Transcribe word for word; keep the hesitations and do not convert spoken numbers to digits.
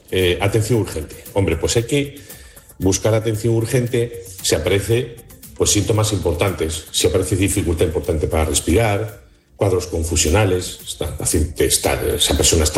eh, atención urgente. Hombre, pues hay que buscar atención urgente si aparece pues, síntomas importantes, si aparece dificultad importante para respirar, cuadros confusionales, está, está, esa persona está